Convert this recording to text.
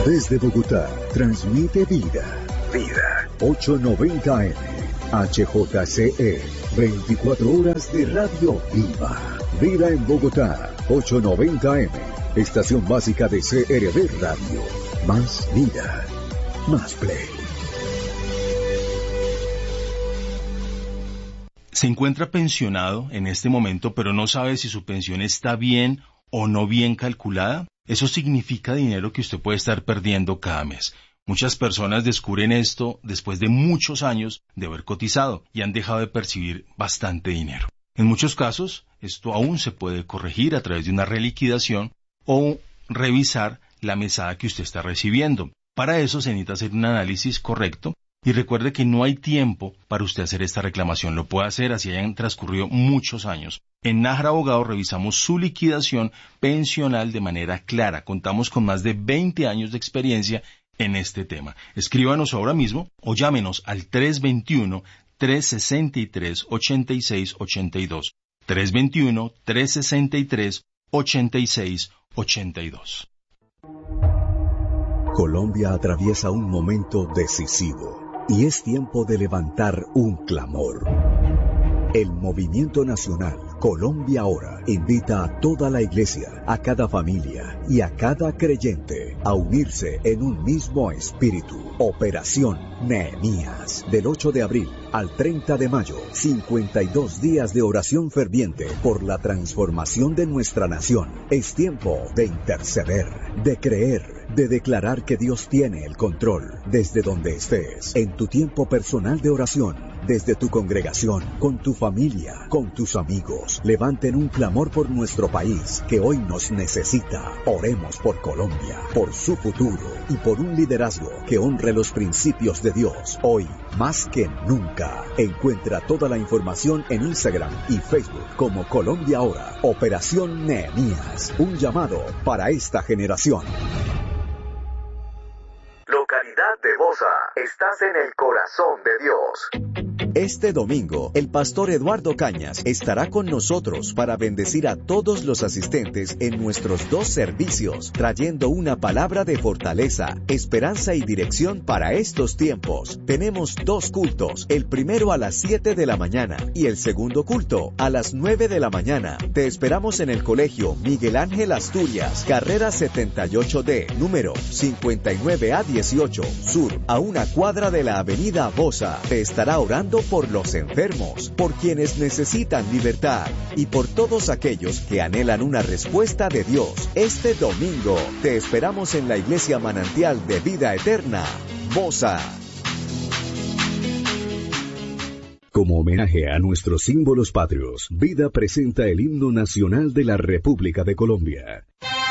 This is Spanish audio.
Desde Bogotá, transmite Vida. Vida 890 AM. HJCE. 24 horas de radio viva. Vida en Bogotá, 890 AM. Estación básica de CRB Radio. Más vida. Más play. Se encuentra pensionado en este momento, pero no sabe si su pensión está bien o no bien calculada. Eso significa dinero que usted puede estar perdiendo cada mes. Muchas personas descubren esto después de muchos años de haber cotizado y han dejado de percibir bastante dinero. En muchos casos, esto aún se puede corregir a través de una reliquidación o revisar la mesada que usted está recibiendo. Para eso se necesita hacer un análisis correcto. Y recuerde que no hay tiempo para usted hacer esta reclamación. Lo puede hacer así hayan transcurrido muchos años. En Nájera Abogado revisamos su liquidación pensional de manera clara. Contamos con más de 20 años de experiencia en este tema. Escríbanos ahora mismo o llámenos al 321-363-8682. 321-363-8682. Colombia atraviesa un momento decisivo. Y es tiempo de levantar un clamor. El Movimiento Nacional Colombia Ahora invita a toda la iglesia, a cada familia y a cada creyente a unirse en un mismo espíritu. Operación Nehemías, del 8 de abril al 30 de mayo, 52 días de oración ferviente por la transformación de nuestra nación. Es tiempo de interceder, de creer, de declarar que Dios tiene el control. Desde donde estés, en tu tiempo personal de oración, desde tu congregación, con tu familia, con tus amigos, levanten un clamor por nuestro país que hoy nos necesita. Oremos por Colombia, por su futuro y por un liderazgo que honre los principios de Dios. Hoy, más que nunca, encuentra toda la información en Instagram y Facebook como Colombia Ahora. Operación Nehemías, un llamado para esta generación. Localidad de Bosa, estás en el corazón de Dios. Este domingo, el pastor Eduardo Cañas estará con nosotros para bendecir a todos los asistentes en nuestros 2 servicios, trayendo una palabra de fortaleza, esperanza y dirección para estos tiempos. Tenemos 2 cultos, el primero a las 7 de la mañana y el segundo culto a las 9 de la mañana. Te esperamos en el Colegio Miguel Ángel Asturias, carrera 78D, número 59A18, sur, a una cuadra de la avenida Bosa. Te estará orando por los enfermos, por quienes necesitan libertad y por todos aquellos que anhelan una respuesta de Dios. Este domingo te esperamos en la Iglesia Manantial de Vida Eterna, Bosa. Como homenaje a nuestros símbolos patrios, Vida presenta el himno nacional de la República de Colombia.